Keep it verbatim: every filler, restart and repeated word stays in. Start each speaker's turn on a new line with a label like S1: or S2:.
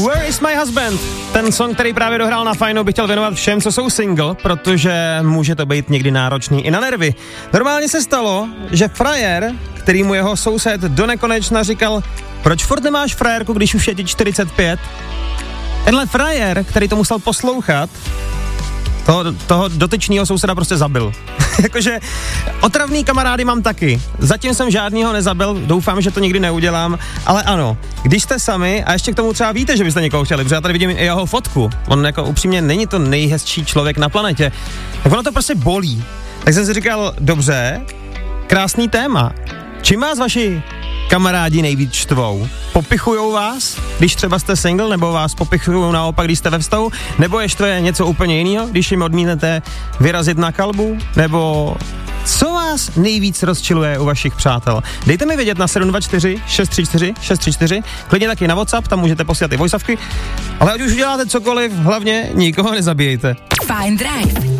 S1: Where is my husband? Ten song, který právě dohrál na Fajnu, bych chtěl věnovat všem, co jsou single, protože může to být někdy náročný i na nervy. Normálně se stalo, že frajer, který mu jeho soused do nekonečna říkal, proč furt nemáš frérku, když už je ti čtyřicet pět? Tenhle frajer, který to musel poslouchat, toho, toho dotyčného souseda prostě zabil. Jakože otravný kamarády mám taky. Zatím jsem žádnýho nezabil, doufám, že to nikdy neudělám, ale ano, když jste sami a ještě k tomu třeba víte, že byste někoho chtěli, protože já tady vidím i jeho fotku, on jako upřímně není to nejhezčí člověk na planetě, tak ono to prostě bolí. Tak jsem si říkal, dobře, krásný téma. Čím vás vaši kamarádi nejvíc štvou? Popichujou vás, když třeba jste single, nebo vás popichujou naopak, když jste ve vztahu, nebo je štve něco úplně jiného, když jim odmítnete vyrazit na kalbu, nebo co vás nejvíc rozčiluje u vašich přátel? Dejte mi vědět na sedm dva čtyři šest tři čtyři šest tři čtyři, klidně taky na WhatsApp, tam můžete posílat i voiceovky, ale ať už uděláte cokoliv, hlavně nikoho nezabijejte.
S2: Fajn Drive